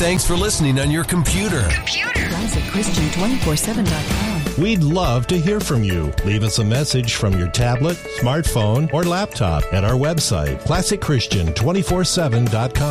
thanks for listening on your computer. ClassicChristian247.com. We'd love to hear from you. Leave us a message from your tablet, smartphone, or laptop at our website, ClassicChristian247.com.